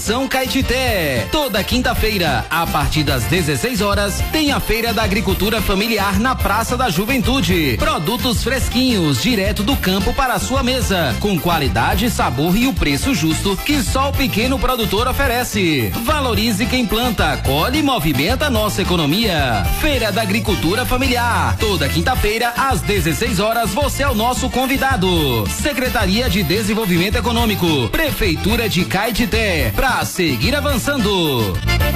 São Caetité. Toda quinta-feira, a partir das 16 horas, tem a Feira da Agricultura Familiar na Praça da Juventude. Produtos fresquinhos, direto do campo para a sua mesa, com qualidade, sabor e o preço justo que só o pequeno produtor oferece. Valorize quem planta, colhe e movimenta nossa economia. Feira da Agricultura Familiar. Toda quinta-feira, às 16 horas, você é o nosso convidado. Secretaria de Desenvolvimento Econômico, Prefeitura de Caetité. Pra seguir avançando.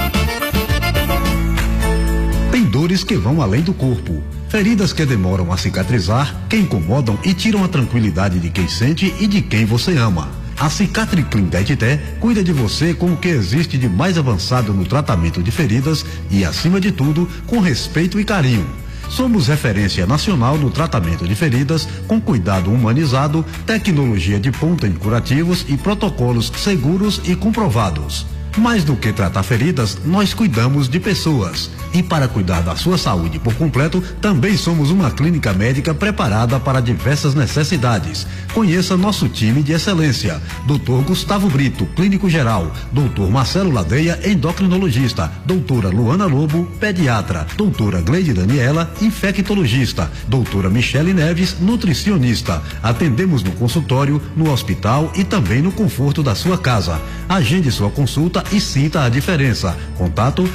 Tem dores que vão além do corpo, feridas que demoram a cicatrizar, que incomodam e tiram a tranquilidade de quem sente e de quem você ama. A Cicatriclin Caetité cuida de você com o que existe de mais avançado no tratamento de feridas e, acima de tudo, com respeito e carinho. Somos referência nacional no tratamento de feridas, com cuidado humanizado, tecnologia de ponta em curativos e protocolos seguros e comprovados. Mais do que tratar feridas, nós cuidamos de pessoas. E para cuidar da sua saúde por completo, também somos uma clínica médica preparada para diversas necessidades. Conheça nosso time de excelência. Dr. Gustavo Brito, clínico geral. Dr. Marcelo Ladeia, endocrinologista. Doutora Luana Lobo, pediatra. Doutora Gleide Daniela, infectologista. Doutora Michele Neves, nutricionista. Atendemos no consultório, no hospital e também no conforto da sua casa. Agende sua consulta e sinta a diferença. Contato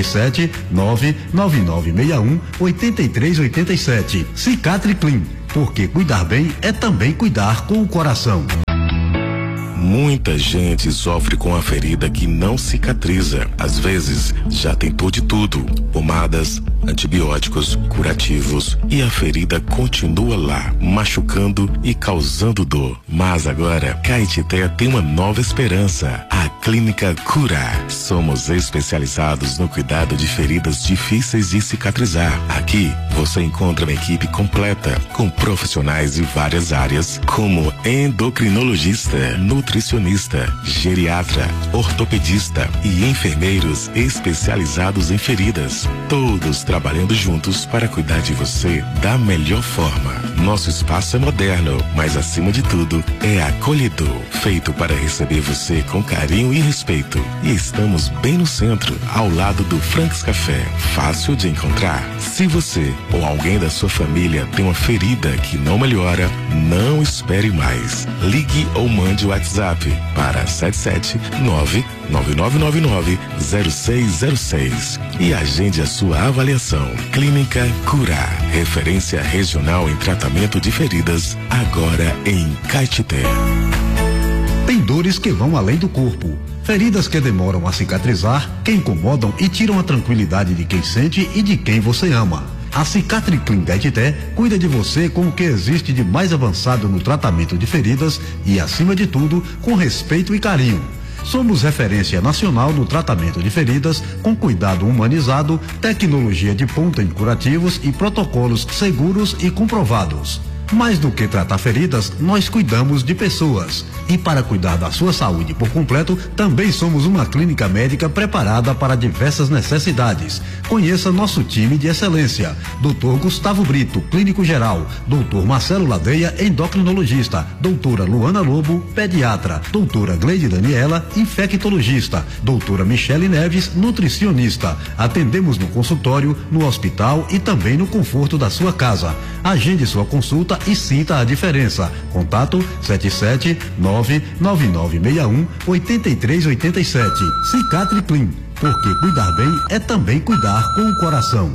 77999618387. Cicatriclin, porque cuidar bem é também cuidar com o coração. Muita gente sofre com a ferida que não cicatriza. Às vezes, já tentou de tudo: pomadas, antibióticos, curativos, e a ferida continua lá, machucando e causando dor. Mas agora, Caetité tem uma nova esperança: a Clínica Cura. Somos especializados no cuidado de feridas difíceis de cicatrizar. Aqui, você encontra uma equipe completa, com profissionais de várias áreas, como endocrinologista, nutricionista, geriatra, ortopedista e enfermeiros especializados em feridas. Todos trabalhando juntos para cuidar de você da melhor forma. Nosso espaço é moderno, mas acima de tudo é acolhedor, feito para receber você com carinho e respeito. E estamos bem no centro, ao lado do Franks Café, fácil de encontrar. Se você ou alguém da sua família tem uma ferida que não melhora, não espere mais. Ligue ou mande o WhatsApp para 77999990606 e agende a sua avaliação. Clínica Cura, referência regional em tratamento de feridas, agora em Caetité. Tem dores que vão além do corpo, feridas que demoram a cicatrizar, que incomodam e tiram a tranquilidade de quem sente e de quem você ama. A Cicatriclin Caetité cuida de você com o que existe de mais avançado no tratamento de feridas e, acima de tudo, com respeito e carinho. Somos referência nacional no tratamento de feridas, com cuidado humanizado, tecnologia de ponta em curativos e protocolos seguros e comprovados. Mais do que tratar feridas, nós cuidamos de pessoas. E para cuidar da sua saúde por completo, também somos uma clínica médica preparada para diversas necessidades. Conheça nosso time de excelência. Dr. Gustavo Brito, clínico geral. Dr. Marcelo Ladeia, endocrinologista. Doutora Luana Lobo, pediatra. Doutora Gleide Daniela, infectologista. Doutora Michele Neves, nutricionista. Atendemos no consultório, no hospital e também no conforto da sua casa. Agende sua consulta e sinta a diferença. Contato 77999618387. Cicatriclin, porque cuidar bem é também cuidar com o coração.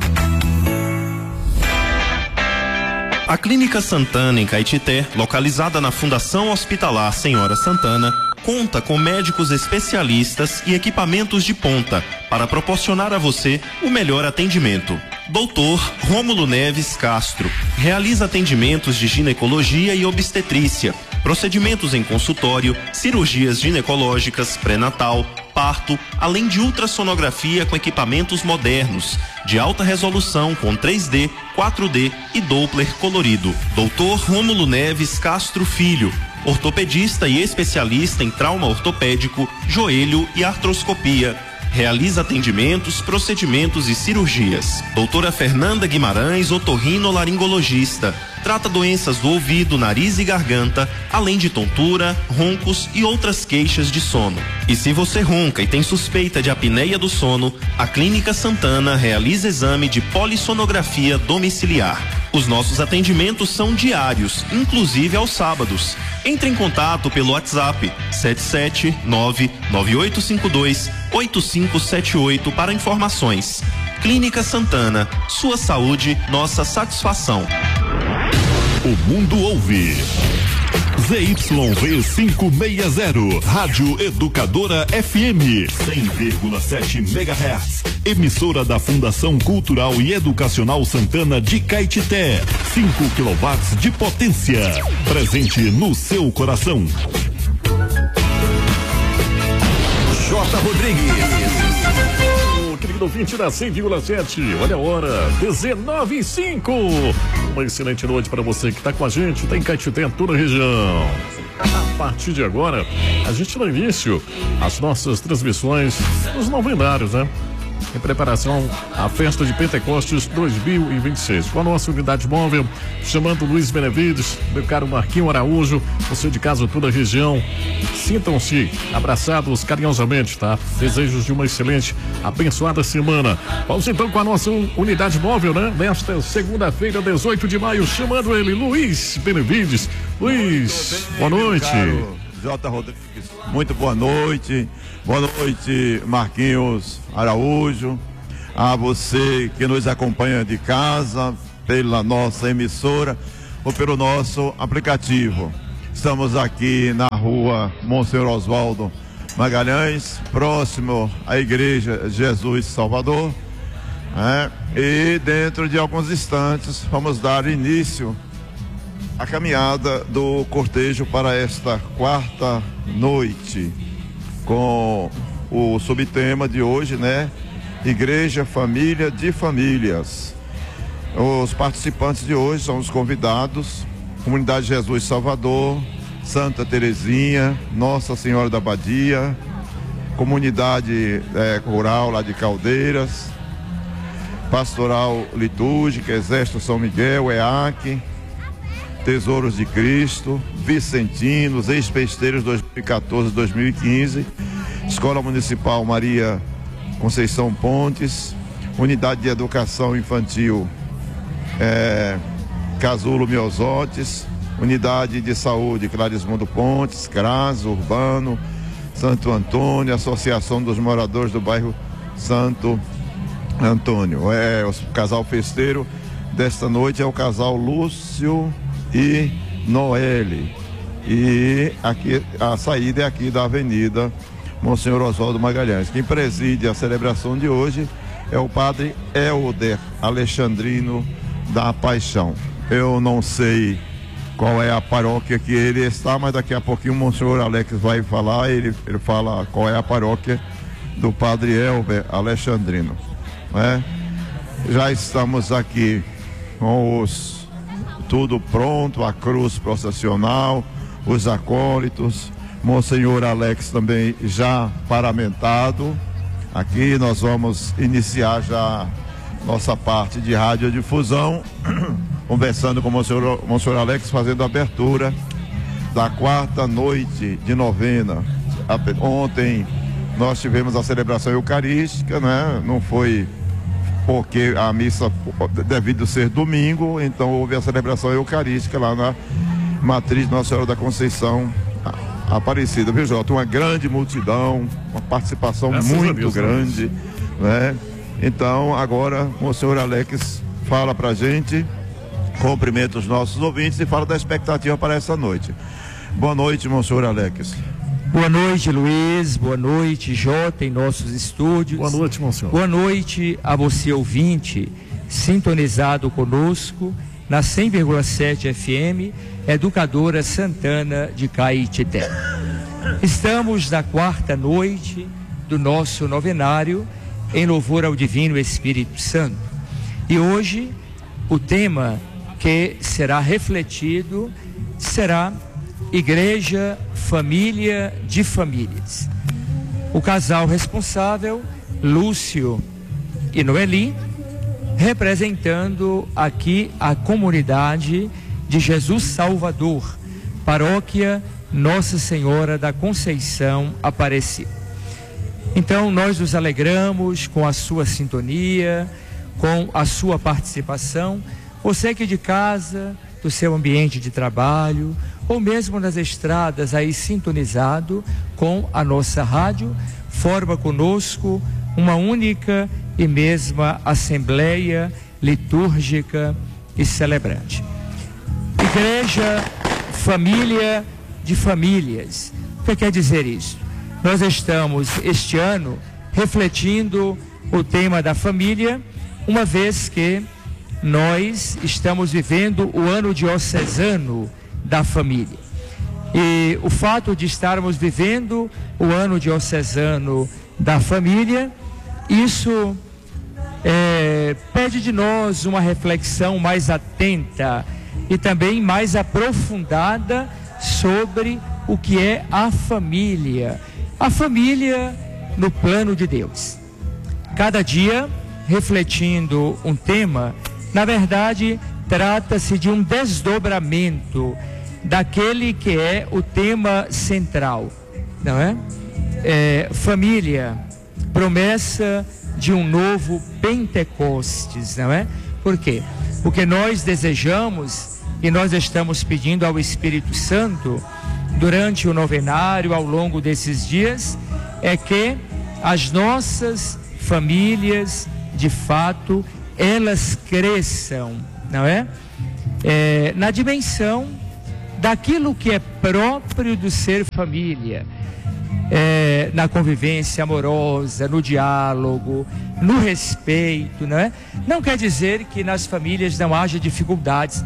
A Clínica Santana em Caetité, localizada na Fundação Hospitalar Senhora Santana, conta com médicos especialistas e equipamentos de ponta para proporcionar a você o melhor atendimento. Doutor Rômulo Neves Castro realiza atendimentos de ginecologia e obstetrícia, procedimentos em consultório, cirurgias ginecológicas, pré-natal, parto, além de ultrassonografia com equipamentos modernos, de alta resolução com 3D, 4D e Doppler colorido. Doutor Rômulo Neves Castro Filho, ortopedista e especialista em trauma ortopédico, joelho e artroscopia. Realiza atendimentos, procedimentos e cirurgias. Doutora Fernanda Guimarães, otorrinolaringologista. Trata doenças do ouvido, nariz e garganta, além de tontura, roncos e outras queixas de sono. E se você ronca e tem suspeita de apneia do sono, a Clínica Santana realiza exame de polissonografia domiciliar. Os nossos atendimentos são diários, inclusive aos sábados. Entre em contato pelo WhatsApp 779-9852-8578 para informações. Clínica Santana, sua saúde, nossa satisfação. O mundo ouve. ZYV 560, Rádio Educadora FM, 100,7 MHz. Emissora da Fundação Cultural e Educacional Santana de Caetité. 5 kW de potência. Presente no seu coração. J. Rodrigues. Querido ouvinte da 100,7, olha a hora, 19h05. Uma excelente noite para você que está com a gente, está em Caetité, toda a região. A partir de agora, a gente dá início às nossas transmissões dos novenários, né? Em preparação à festa de Pentecostes 2026. Com a nossa unidade móvel, chamando Luiz Benevides, meu caro Marquinho Araújo, você de casa, toda a região, sintam-se abraçados carinhosamente, tá? Desejos de uma excelente, abençoada semana. Vamos então com a nossa unidade móvel, né? Nesta segunda-feira, 18 de maio, chamando ele, Luiz Benevides. Luiz, boa noite. J. Rodrigues, muito boa noite. Boa noite, Marquinhos Araújo. A você que nos acompanha de casa, pela nossa emissora ou pelo nosso aplicativo. Estamos aqui na rua Monsenhor Oswaldo Magalhães, próximo à Igreja Jesus Salvador. E dentro de alguns instantes vamos dar início à caminhada do cortejo para esta quarta noite, com o subtema de hoje, né? Igreja, família de famílias. Os participantes de hoje são os convidados: Comunidade Jesus Salvador, Santa Terezinha, Nossa Senhora da Badia, Comunidade Rural lá de Caldeiras, Pastoral Litúrgica, Exército São Miguel, EAC, Tesouros de Cristo, Vicentinos, Ex-Pesteiros 2014-2015, Escola Municipal Maria Conceição Pontes, Unidade de Educação Infantil Casulo Miosotes, Unidade de Saúde Clarismundo Pontes, CRAS, Urbano, Santo Antônio, Associação dos Moradores do Bairro Santo Antônio. O casal festeiro desta noite é o casal Lúcio e Noelle, e aqui a saída é aqui da Avenida Monsenhor Oswaldo Magalhães. Quem preside a celebração de hoje é o padre Helder Alexandrino da Paixão. Eu não sei qual é a paróquia que ele está, mas daqui a pouquinho o Monsenhor Alex vai falar, ele fala qual é a paróquia do padre Helder Alexandrino, né? Já estamos aqui com tudo pronto, a cruz processional, os acólitos, Monsenhor Alex também já paramentado. Aqui nós vamos iniciar já nossa parte de radiodifusão, conversando com o Monsenhor Alex, fazendo a abertura da quarta noite de novena. Ontem nós tivemos a celebração eucarística, né? Não foi porque a missa, devido ser domingo, então houve a celebração eucarística lá na Matriz Nossa Senhora da Conceição Aparecida, viu, Jota? Uma grande multidão, uma participação muito grande, né? Então, agora, o senhor Alex fala pra gente, cumprimenta os nossos ouvintes e fala da expectativa para essa noite. Boa noite, senhor Alex. Boa noite, Luiz. Boa noite, Jota, em nossos estúdios. Boa noite, senhor. Boa noite a você, ouvinte, sintonizado conosco na 100,7 FM, Educadora Santana de Caetité. Estamos na quarta noite do nosso novenário em louvor ao Divino Espírito Santo. E hoje o tema que será refletido será Igreja, família de famílias. O casal responsável, Lúcio e Noeli, representando aqui a comunidade de Jesus Salvador, paróquia Nossa Senhora da Conceição Aparecida. Então nós nos alegramos com a sua sintonia, com a sua participação. Você que de casa, do seu ambiente de trabalho, ou mesmo nas estradas aí sintonizado com a nossa rádio, forma conosco uma única e mesma assembleia litúrgica e celebrante. Igreja, família de famílias. O que quer dizer isso? Nós estamos este ano refletindo o tema da família, uma vez que nós estamos vivendo o ano diocesano da família. E o fato de estarmos vivendo o ano diocesano da família, isso pede de nós uma reflexão mais atenta e também mais aprofundada sobre o que é a família. A família no plano de Deus. Cada dia, refletindo um tema, na verdade, trata-se de um desdobramento daquele que é o tema central, não é? Família, promessa de um novo Pentecostes, não é? Por quê? Porque nós desejamos e nós estamos pedindo ao Espírito Santo, durante o novenário, ao longo desses dias, é que as nossas famílias, de fato, elas cresçam, não é? Na dimensão daquilo que é próprio do ser família, na convivência amorosa, no diálogo, no respeito, não é? Não quer dizer que nas famílias não haja dificuldades.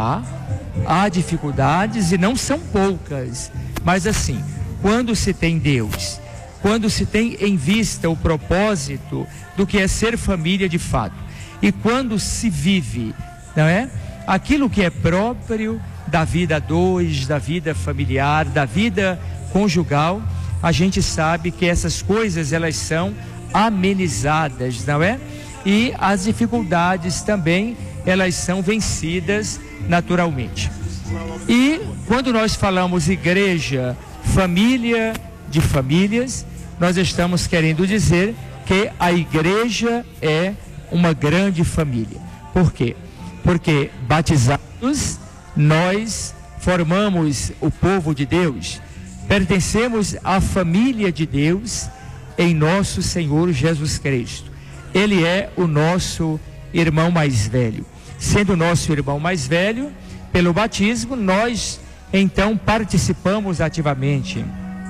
Há dificuldades e não são poucas, mas assim, quando se tem Deus, quando se tem em vista o propósito do que é ser família de fato, e quando se vive, não é? Aquilo que é próprio da vida a dois, da vida familiar, da vida conjugal, a gente sabe que essas coisas elas são amenizadas, não é? E as dificuldades também, elas são vencidas naturalmente. E quando nós falamos igreja, família de famílias, nós estamos querendo dizer que a igreja é uma grande família. Por quê? Porque batizados, nós formamos o povo de Deus, pertencemos à família de Deus em nosso Senhor Jesus Cristo. Ele é o nosso irmão mais velho. Sendo nosso irmão mais velho, pelo batismo, nós então participamos ativamente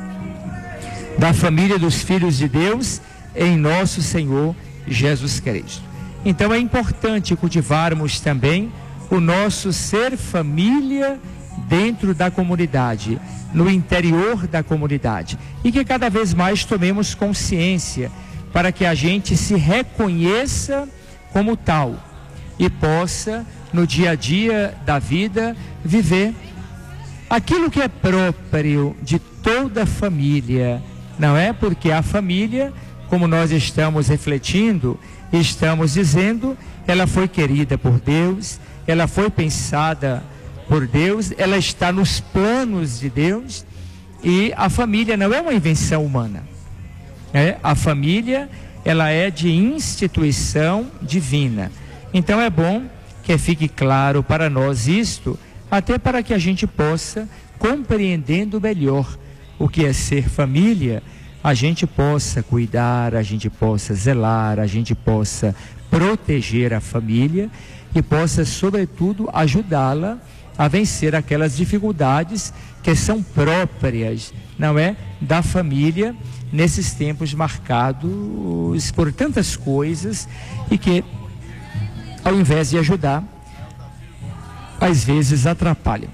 da família dos filhos de Deus em nosso Senhor Jesus Cristo. Então é importante cultivarmos também o nosso ser família dentro da comunidade, no interior da comunidade, e que cada vez mais tomemos consciência para que a gente se reconheça como tal e possa, no dia a dia da vida, viver aquilo que é próprio de toda família, não é? Porque a família, como nós estamos refletindo, estamos dizendo, ela foi querida por Deus, ela foi pensada por Deus, ela está nos planos de Deus, e a família não é uma invenção humana, a família, ela é de instituição divina. Então é bom que fique claro para nós isto, até para que a gente possa, compreendendo melhor o que é ser família, a gente possa cuidar, a gente possa zelar, a gente possa proteger a família e possa, sobretudo, ajudá-la a vencer aquelas dificuldades que são próprias, não é, da família nesses tempos marcados por tantas coisas e que, ao invés de ajudar, às vezes atrapalham.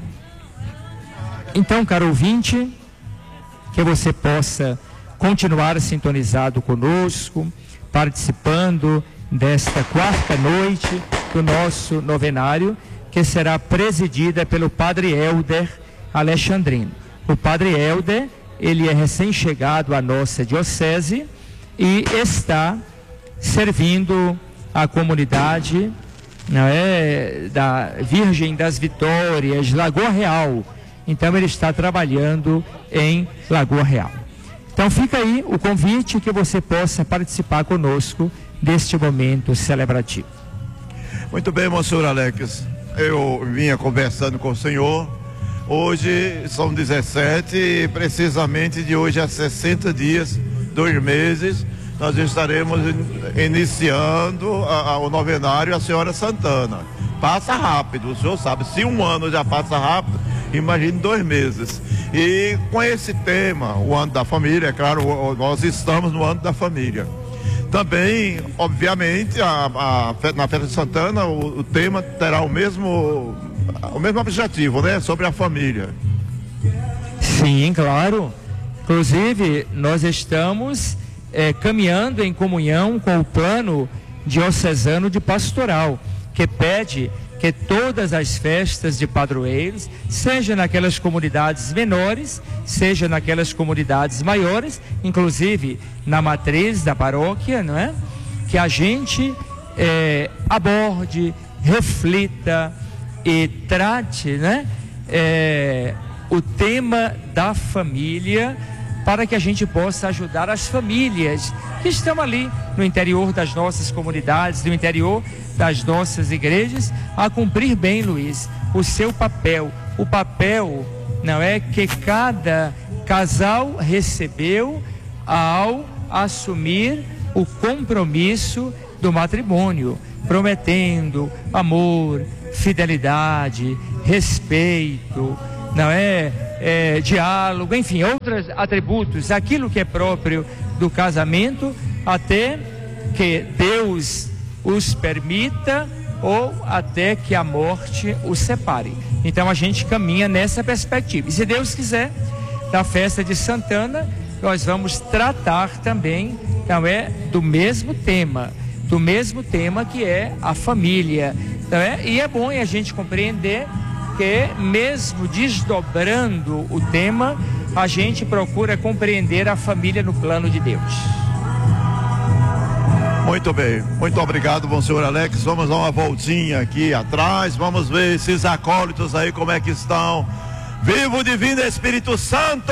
Então, caro ouvinte, que você possa continuar sintonizado conosco, participando desta quarta noite do nosso novenário, que será presidida pelo Padre Helder Alexandrino. O Padre Helder, ele é recém-chegado à nossa diocese e está servindo a comunidade não é, da Virgem das Vitórias, Lagoa Real. Então ele está trabalhando em Lagoa Real. Então fica aí o convite que você possa participar conosco deste momento celebrativo. Muito bem, Monsenhor Alex. Eu vinha conversando com o senhor. Hoje são 17 e precisamente de hoje a 60 dias, 2 meses, nós estaremos iniciando o novenário à Senhora Santana. Passa rápido, o senhor sabe, se 1 ano já passa rápido, imagine 2 meses. E com esse tema, o ano da família, é claro, nós estamos no ano da família. Também, obviamente, na Festa de Santana, o tema terá o mesmo objetivo, né? Sobre a família. Sim, claro. Inclusive, nós estamos caminhando em comunhão com o plano diocesano de pastoral, que pede que todas as festas de padroeiros, seja naquelas comunidades menores, seja naquelas comunidades maiores, inclusive na matriz da paróquia, não é? Que a gente aborde, reflita e trate, né? O tema da família, para que a gente possa ajudar as famílias que estão ali no interior das nossas comunidades, no interior das nossas igrejas, a cumprir bem, Luiz, o seu papel. O papel, não é, que cada casal recebeu ao assumir o compromisso do matrimônio, prometendo amor, fidelidade, respeito, não é, diálogo, enfim, outros atributos, aquilo que é próprio do casamento, até que Deus os permita ou até que a morte os separe. Então a gente caminha nessa perspectiva. E se Deus quiser, da festa de Santana, nós vamos tratar também, não é, do mesmo tema que é a família, não é? E é bom a gente compreender que mesmo desdobrando o tema, a gente procura compreender a família no plano de Deus. Muito bem, muito obrigado, Monsenhor Alex. Vamos dar uma voltinha aqui atrás, vamos ver esses acólitos aí como é que estão. Viva o Divino Espírito Santo!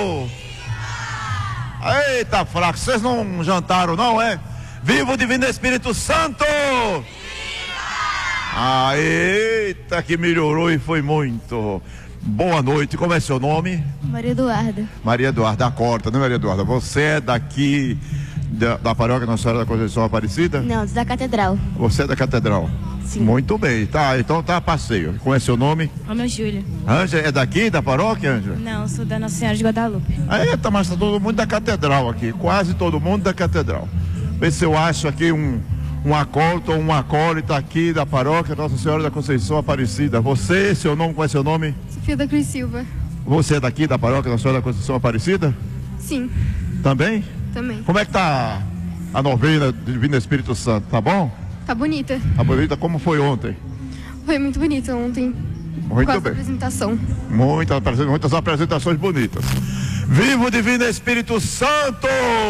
Eita, fraco, vocês não jantaram não, é? Viva o Divino Espírito Santo! Ah, eita, que melhorou e foi muito. Boa noite, como é seu nome? Maria Eduarda. Maria Eduarda, acorda, né, Maria Eduarda? Você é daqui da paróquia Nossa Senhora da Conceição Aparecida? Não, da Catedral. Você é da Catedral? Sim. Muito bem, tá, então tá a passeio. Como é seu nome? Meu nome é Júlia. Ângela, é daqui da paróquia, Ângela? Não, sou da Nossa Senhora de Guadalupe. Eita, mas tá todo mundo da Catedral aqui, quase todo mundo da Catedral. Vê se eu acho aqui um acólito ou uma acólita aqui da paróquia Nossa Senhora da Conceição Aparecida. Você, seu nome, qual é seu nome? Sofia da Cruz Silva. Você é daqui da paróquia Nossa Senhora da Conceição Aparecida? Sim. Também? Também. Como é que tá a novena do Divino Espírito Santo? Tá bom? Tá bonita. Tá bonita? Como foi ontem? Foi muito bonita ontem. Muito bem. Apresentação. Muitas apresentações bonitas. Viva o Divino Espírito Santo!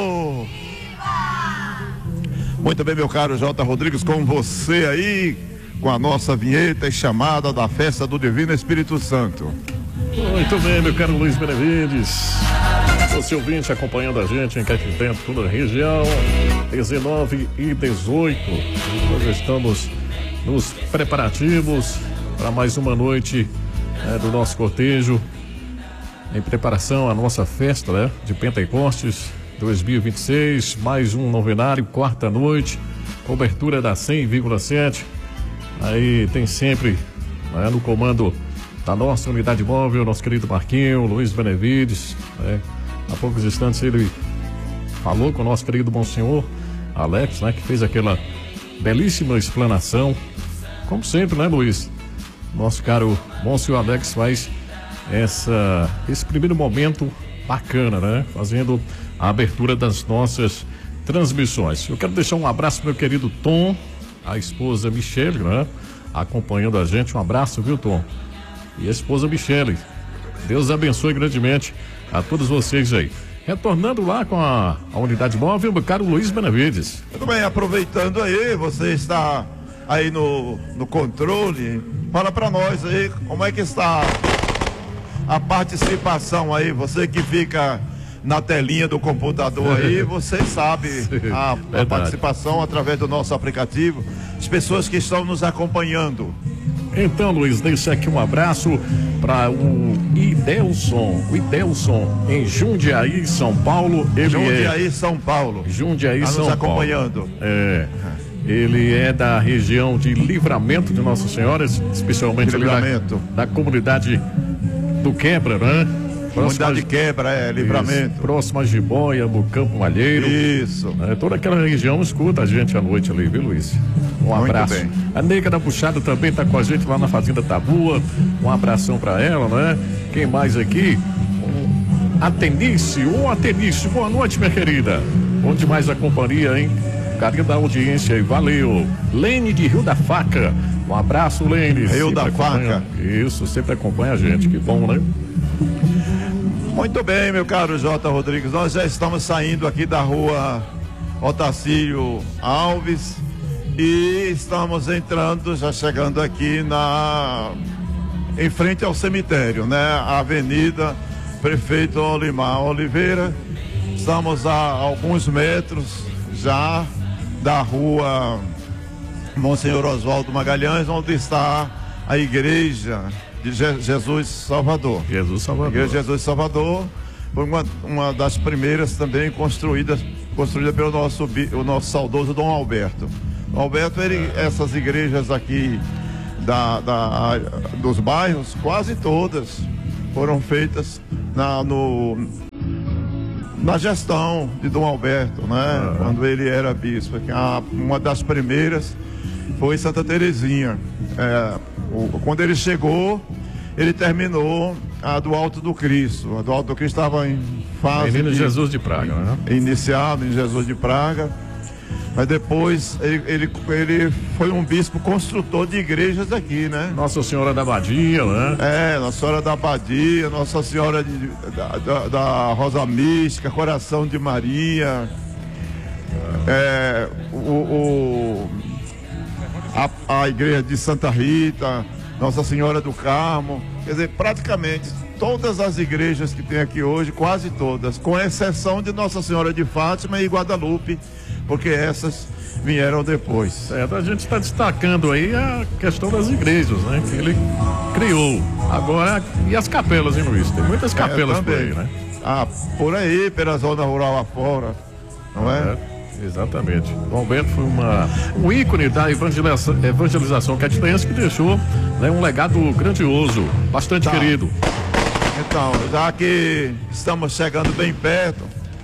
Muito bem, meu caro J. Rodrigues, com você aí, com a nossa vinheta e chamada da festa do Divino Espírito Santo. Muito bem, meu caro Luiz Benevides. Você ouvinte acompanhando a gente em Caetité, toda a região, 19 e 18. Nós estamos nos preparativos para mais uma noite do nosso cortejo, em preparação à nossa festa, né, de Pentecostes 2026, mais um novenário, quarta noite, cobertura da 100,7. Aí tem sempre, né, no comando da nossa unidade móvel, nosso querido Marquinho, Luiz Benevides, né? Há poucos instantes ele falou com o nosso querido Monsenhor Alex, né, que fez aquela belíssima explanação. Como sempre, né, Luiz? Nosso caro Monsenhor Alex faz esse primeiro momento bacana, né? Fazendo a abertura das nossas transmissões. Eu quero deixar um abraço pro meu querido Tom, a esposa Michele, né? Acompanhando a gente. Um abraço, viu, Tom? E a esposa Michele. Deus abençoe grandemente a todos vocês aí. Retornando lá com a unidade móvel, meu caro Luiz Benevides. Muito bem, aproveitando aí, você está aí no controle, fala para nós aí como é que está a participação aí, você que fica na telinha do computador aí, você sabe a participação através do nosso aplicativo, as pessoas que estão nos acompanhando. Então, Luiz, deixa aqui um abraço para o Idelson, em Jundiaí, São Paulo. São Paulo. Jundiaí, São Paulo. Nos acompanhando. Ele é da região de Livramento de Nossa Senhora, especialmente da comunidade do Quebra, né? Comunidade Quebra, Livramento. Isso, próxima a Jiboia, no Campo Malheiro. Isso. Toda aquela região escuta a gente à noite ali, viu, Luiz? Um abraço. Bem. A Nega da Puxada também está com a gente lá na Fazenda Tabua. Um abração para ela, né? Quem mais aqui? A Tenice. Boa noite, minha querida. Bom demais a companhia, hein? Carinho da audiência aí, valeu. Lene de Rio da Faca. Um abraço, Lene. Rio da Faca. Isso, sempre acompanha a gente. Que bom, né? Muito bem, meu caro J. Rodrigues, nós já estamos saindo aqui da rua Otacílio Alves e estamos entrando, já chegando aqui em frente ao cemitério, né? A Avenida Prefeito Olimar Oliveira. Estamos a alguns metros já da rua Monsenhor Oswaldo Magalhães, onde está a igreja de Jesus Salvador. Igreja Jesus Salvador foi uma das primeiras também construída pelo o nosso saudoso Dom Alberto. Dom Alberto, essas igrejas aqui dos bairros, quase todas foram feitas na gestão de Dom Alberto, né? Quando ele era bispo. Uma das primeiras foi Santa Terezinha. Quando ele chegou, ele terminou a do Alto do Cristo. A do Alto do Cristo estava em fase Menino Jesus de Praga, né? Iniciado em Jesus de Praga. Mas depois ele foi um bispo construtor de igrejas aqui, né? Nossa Senhora da Abadia, né? Nossa Senhora da Abadia, Nossa Senhora da Rosa Mística, Coração de Maria, a igreja de Santa Rita, Nossa Senhora do Carmo. Quer dizer, praticamente todas as igrejas que tem aqui hoje, quase todas, com exceção de Nossa Senhora de Fátima e Guadalupe, porque essas vieram depois. A gente está destacando aí a questão das igrejas, né? Que ele criou. Agora, e as capelas, hein, Luiz? Tem muitas capelas por aí, né? Por aí, pela zona rural afora, não é? Exatamente. O Alberto foi um ícone da evangelização catilense que deixou, né, um legado grandioso, bastante querido. Então, já que estamos chegando bem perto,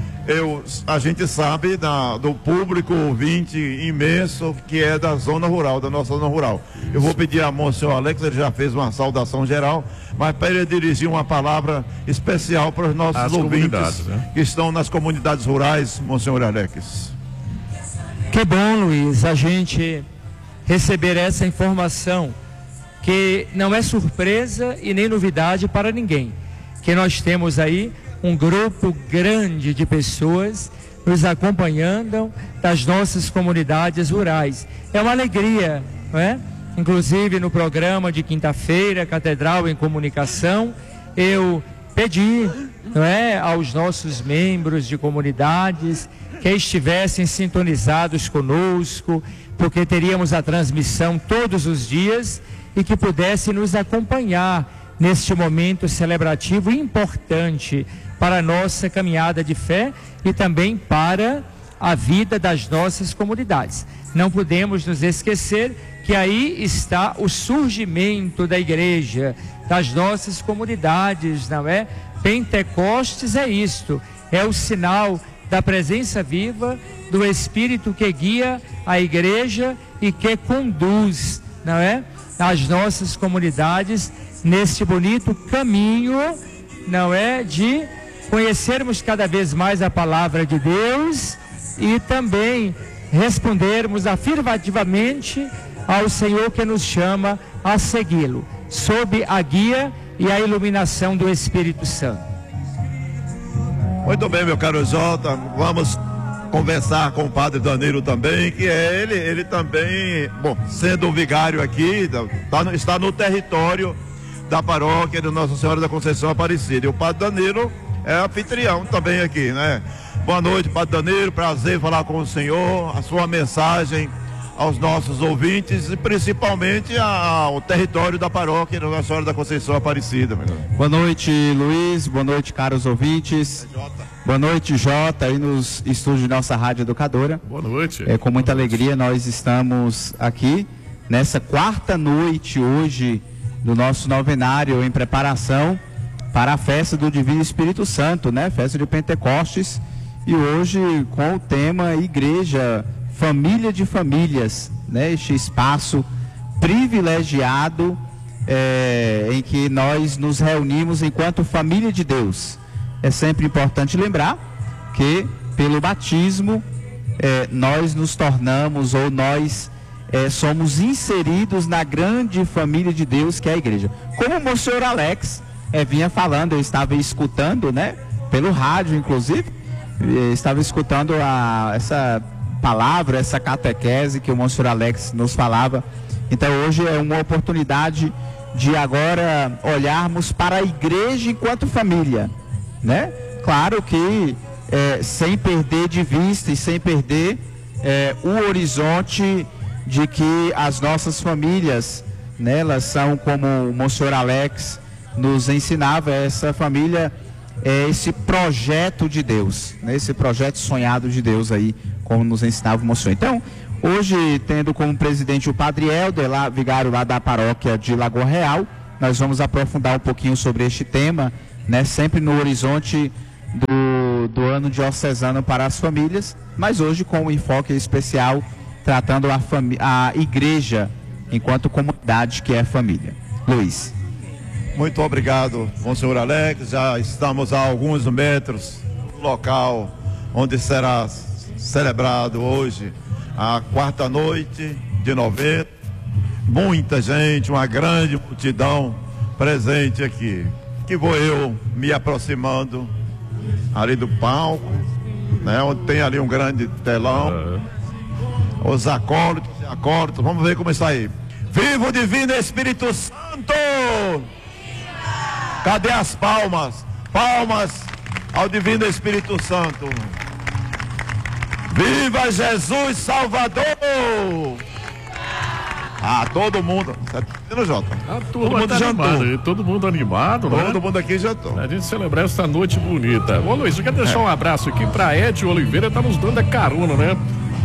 a gente sabe do público ouvinte imenso que é da zona rural, da nossa zona rural. Eu vou pedir a Monsenhor Alex, ele já fez uma saudação geral, mas para ele dirigir uma palavra especial para os nossos ouvintes, né, que estão nas comunidades rurais, Monsenhor Alex. Que bom, Luiz, a gente receber essa informação, que não é surpresa e nem novidade para ninguém, que nós temos aí um grupo grande de pessoas nos acompanhando das nossas comunidades rurais. É uma alegria, não é? Inclusive no programa de quinta-feira, Catedral em Comunicação, eu pedi, não é, aos nossos membros de comunidades que estivessem sintonizados conosco, porque teríamos a transmissão todos os dias e que pudessem nos acompanhar neste momento celebrativo importante para a nossa caminhada de fé e também para a vida das nossas comunidades. Não podemos nos esquecer que aí está o surgimento da igreja, das nossas comunidades, não é? Pentecostes é isto, é o sinal da presença viva do Espírito que guia a igreja e que conduz, não é, as nossas comunidades neste bonito caminho, não é, de conhecermos cada vez mais a palavra de Deus e também respondermos afirmativamente ao Senhor que nos chama a segui-lo, sob a guia e a iluminação do Espírito Santo. Muito bem, meu caro Jota, vamos conversar com o padre Danilo também, que é ele também, bom, sendo o vigário aqui, está no território da paróquia de Nossa Senhora da Conceição Aparecida. E o padre Danilo é anfitrião também aqui, né? Boa noite, padre Danilo, prazer falar com o senhor, a sua mensagem aos nossos ouvintes e principalmente ao território da paróquia de Nossa Senhora da Conceição Aparecida. Boa noite, Luiz, boa noite, caros ouvintes. Boa noite, Jota, aí nos estúdios de nossa Rádio Educadora. Boa noite. Com muita alegria nós estamos aqui nessa quarta noite hoje do nosso novenário em preparação para a festa do Divino Espírito Santo, né? Festa de Pentecostes, e hoje com o tema Igreja, Família de Famílias, né? Este espaço privilegiado em que nós nos reunimos enquanto família de Deus. É sempre importante lembrar que pelo batismo nós nos tornamos ou nós somos inseridos na grande família de Deus que é a igreja. Como o Monsenhor Alex vinha falando, eu estava escutando, né, pelo rádio inclusive, estava escutando essa palavra, essa catequese que o Monsenhor Alex nos falava. Então hoje é uma oportunidade de agora olharmos para a igreja enquanto família, né? Claro que sem perder de vista e sem perder o horizonte de que as nossas famílias, né, elas são como o Monsenhor Alex nos ensinava, essa família é esse projeto de Deus, né, esse projeto sonhado de Deus aí, como nos ensinava o Monsenhor. Então, hoje, tendo como presidente o Padre Helder, vigário lá da paróquia de Lagoa Real, nós vamos aprofundar um pouquinho sobre este tema, né, sempre no horizonte do ano diocesano para as famílias, mas hoje com um enfoque especial tratando a igreja enquanto comunidade que é família. Luiz. Muito obrigado, Monsenhor Alex. Já estamos a alguns metros do local onde será celebrado hoje a quarta noite de novembro. Muita gente, uma grande multidão presente aqui. Que vou eu me aproximando ali do palco, né, onde tem ali um grande telão. Os acólitos e acólitos, vamos ver como está aí. Viva o Divino Espírito Santo! Cadê as palmas? Palmas ao Divino Espírito Santo. Viva Jesus Salvador! Todo mundo. Tá vendo, Jota? Todo mundo tá animado, todo mundo animado, né? Todo mundo aqui jantou. A gente celebrar essa noite bonita. Ô Luiz, eu quero deixar um abraço aqui pra Ed Oliveira, tá nos dando a carona, né?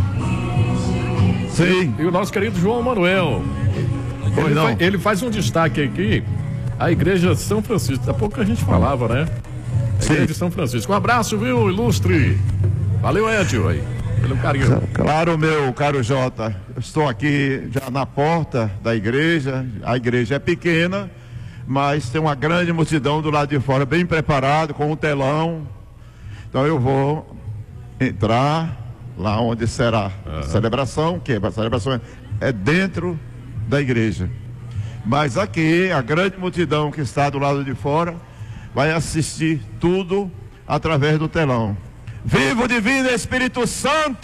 Sim. E o nosso querido João Manuel. Ele faz um destaque aqui, a Igreja São Francisco. Há pouco a gente falava, né? A Igreja de São Francisco. Um abraço, viu, ilustre? Valeu, Ed, aí, pelo carinho. Claro, meu caro Jota. Eu estou aqui já na porta da igreja. A igreja é pequena, mas tem uma grande multidão do lado de fora, bem preparado, com um telão. Então eu vou entrar lá onde será a celebração, que a celebração é dentro da igreja. Mas aqui, a grande multidão que está do lado de fora vai assistir tudo através do telão. Viva o Divino Espírito Santo!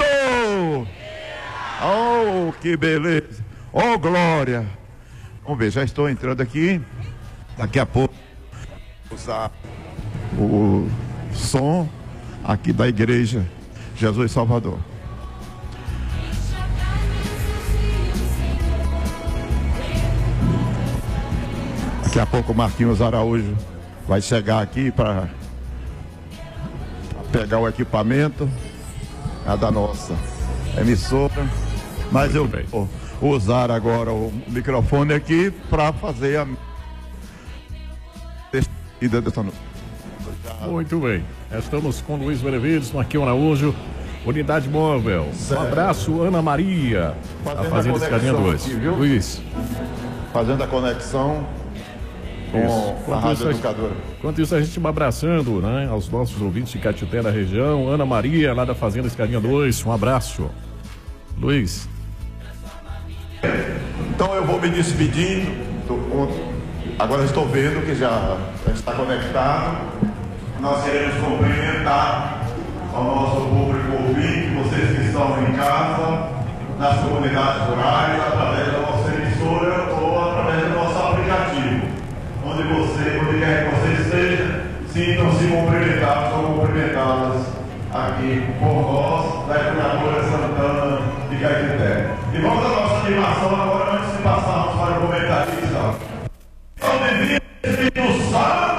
Oh, que beleza! Oh, glória! Vamos ver, já estou entrando aqui. Daqui a pouco usar o som aqui da igreja Jesus Salvador. Daqui a pouco o Marquinhos Araújo vai chegar aqui para pegar o equipamento da nossa emissora. Mas eu vou usar agora o microfone aqui para fazer a despedida dessa noite. Muito bem. Estamos com Luiz Benevides, Marquinhos Araújo, Unidade Móvel. Um abraço, Ana Maria. Está fazendo escadinha 2. Luiz. Fazendo a conexão com a Rádio Educadora. Enquanto isso, a gente vai abraçando, né, aos nossos ouvintes de Caetité da região. Ana Maria, lá da Fazenda Escadinha 2. Um abraço. Luiz. Então eu vou me despedindo. Agora estou vendo que já está conectado. Nós queremos cumprimentar ao nosso público ouvinte, vocês que estão em casa, nas comunidades rurais, através da nossa emissora ou através do nosso aplicativo. Onde quer que você esteja, sintam-se cumprimentados ou cumprimentadas aqui por nós, da Procuradora Santana de Caetité. E vamos à nossa animação agora, antes de passarmos para o comentarista. Então, bem-vindos, Espírito Santo!